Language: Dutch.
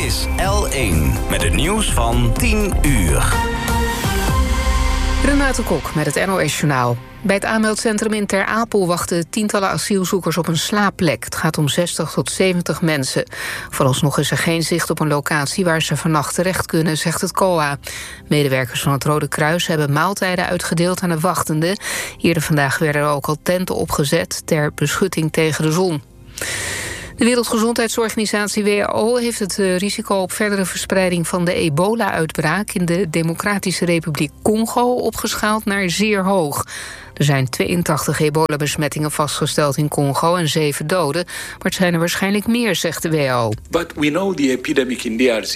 is L1 met het nieuws van 10 uur. Renate Kok met het NOS-journaal. Bij het aanmeldcentrum in Ter Apel wachten tientallen asielzoekers op een slaapplek. Het gaat om 60 tot 70 mensen. Vooralsnog is er geen zicht op een locatie waar ze vannacht terecht kunnen, zegt het COA. Medewerkers van het Rode Kruis hebben maaltijden uitgedeeld aan de wachtenden. Eerder vandaag werden er ook al tenten opgezet ter beschutting tegen de zon. De Wereldgezondheidsorganisatie WHO heeft het risico op verdere verspreiding van de ebola-uitbraak in de Democratische Republiek Congo opgeschaald naar zeer hoog. Er zijn 82 ebola-besmettingen vastgesteld in Congo en 7 doden, maar het zijn er waarschijnlijk meer, zegt de WHO. But we know the epidemic in DRC